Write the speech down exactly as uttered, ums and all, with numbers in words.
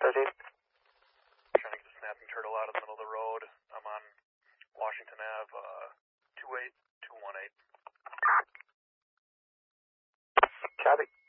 thirteen. Trying to get a snapping turtle out of the middle of the road. I'm on Washington Avenue, uh, two eight two one eight. Copy.